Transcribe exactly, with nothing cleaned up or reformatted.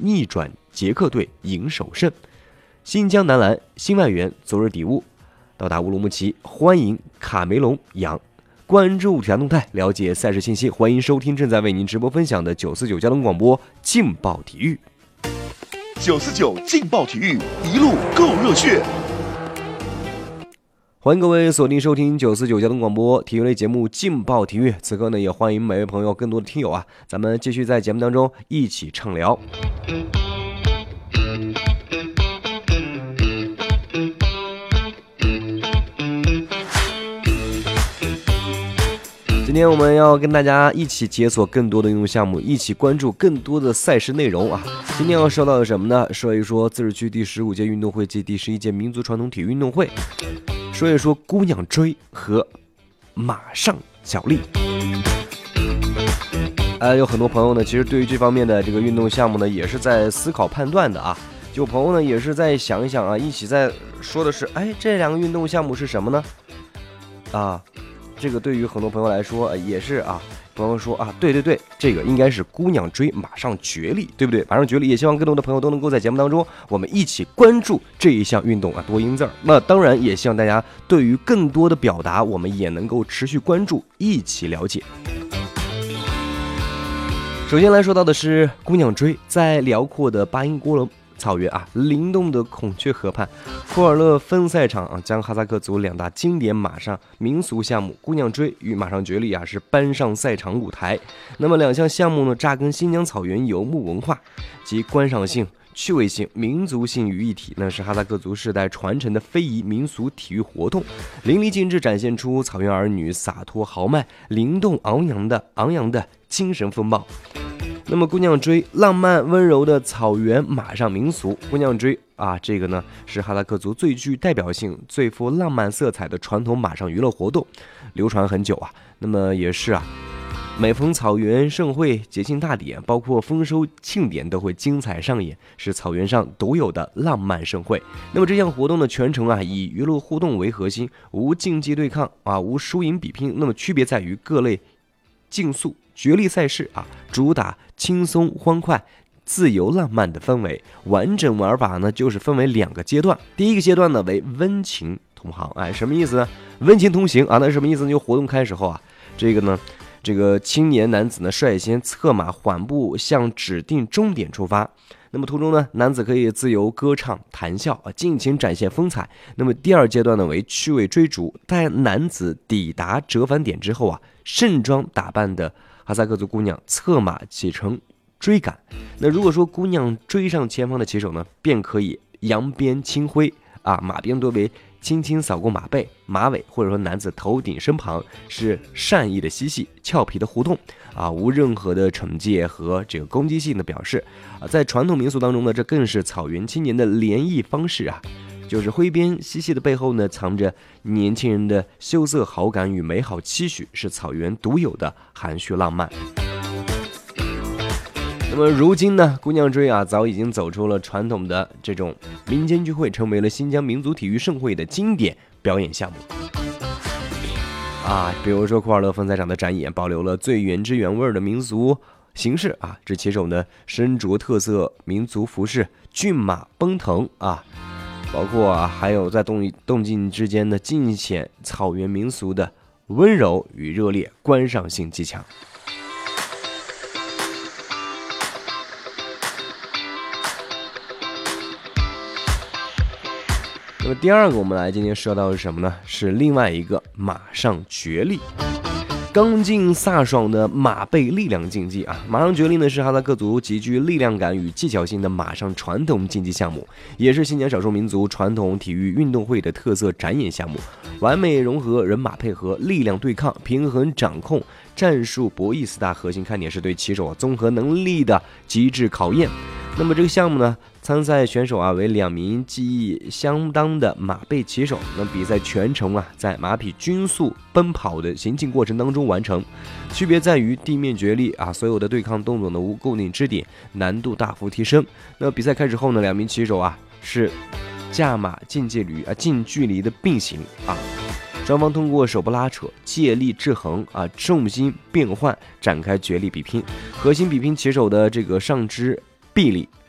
逆转捷克队赢首胜。新疆男篮新外援昨日抵沪，到达乌鲁木齐，欢迎卡梅隆杨。关注体坛动态，了解赛事信息，欢迎收听正在为您直播分享的九四九交通广播劲爆体育。 九四九劲爆体育，一路够热血。 欢迎各位锁定收听九四九交通广播体育类节目劲爆体育。此刻呢，也欢迎每位朋友，更多的听友啊，咱们继续在节目当中一起畅聊。今天我们要跟大家一起解锁更多的运动项目，一起关注更多的赛事内容啊！今天要说到的什么呢？说一说自治区第十五届运动会暨第十一届民族传统体育运动会，说一说姑娘追和马上角力。呃，有很多朋友呢，其实对于这方面的这个运动项目呢，也是在思考判断的啊。有朋友呢，也是在想一想啊，一起在说的是，哎，这两个运动项目是什么呢？啊。这个对于很多朋友来说、呃、也是啊，朋友说啊，对对对，这个应该是姑娘追马上角力，对不对？马上角力，也希望更多的朋友都能够在节目当中，我们一起关注这一项运动啊，多音字儿。那当然也希望大家对于更多的表达，我们也能够持续关注，一起了解。首先来说到的是姑娘追，在辽阔的巴音郭勒草原啊，灵动的孔雀河畔，库尔勒分赛场啊，将哈萨克族两大经典马上民俗项目姑娘追与马上角力啊，是搬上赛场舞台。那么两项项目呢，扎根新疆草原游牧文化及观赏性、趣味性、民族性于一体，那是哈萨克族世代传承的非遗民俗体育活动，淋漓尽致展现出草原儿女洒脱豪迈、灵动昂扬的昂扬的精神风貌。那么姑娘追，浪漫温柔的草原马上民俗。姑娘追啊，这个呢是哈萨克族最具代表性、最富浪漫色彩的传统马上娱乐活动，流传很久啊。那么也是啊，每逢草原盛会、节庆大典，包括丰收庆典，都会精彩上演，是草原上独有的浪漫盛会。那么这项活动的全程啊，以娱乐互动为核心，无竞技对抗啊，无输赢比拼。那么区别在于各类竞速角力赛事啊，主打轻松欢快、自由浪漫的氛围。完整玩法呢，就是分为两个阶段。第一个阶段呢为温情同行，哎，什么意思呢？温情同行啊，那什么意思呢？就活动开始后啊，这个呢，这个青年男子呢率先策马缓步向指定终点出发。那么途中呢，男子可以自由歌唱、谈笑啊，尽情展现风采。那么第二阶段呢为趣味追逐，待男子抵达折返点之后啊，盛装打扮的哈萨克族姑娘策马启程追赶。那如果说姑娘追上前方的骑手呢，便可以扬鞭轻挥啊，马鞭多为轻轻扫过马背、马尾，或者说男子头顶身旁，是善意的嬉戏、俏皮的互动啊，无任何的惩戒和这个攻击性的表示啊。在传统民俗当中呢，这更是草原青年的联谊方式啊。就是挥鞭嬉戏的背后呢，藏着年轻人的羞涩好感与美好期许，是草原独有的含蓄浪漫。那么如今呢，姑娘追啊，早已经走出了传统的这种民间聚会，成为了新疆民族体育盛会的经典表演项目啊。比如说库尔勒分赛场的展演，保留了最原汁原味的民俗形式啊，这骑手呢身着特色民族服饰，骏马奔腾啊。包括啊，还有在动动静之间的尽显草原民俗的温柔与热烈，观赏性极强。那么第二个，我们来今天说到的是什么呢？是另外一个马上角力。刚劲飒爽的马背力量竞技啊，马上角力呢是哈萨克族极具力量感与技巧性的马上传统竞技项目，也是新疆少数民族传统体育运动会的特色展演项目，完美融合人马配合、力量对抗、平衡掌控、战术博弈四大核心看点，是对骑手综合能力的极致考验。那么这个项目呢，参赛选手啊为两名技艺相当的马背骑手，那比赛全程啊在马匹均速奔跑的行进过程当中完成。区别在于地面角力啊，所有的对抗动作呢无固定支点，难度大幅提升。那比赛开始后呢，两名骑手啊是驾马近距离啊近距离的并行啊。双方通过手部拉扯、借力制衡啊、重心变换展开角力比拼。核心比拼骑手的这个上肢臂力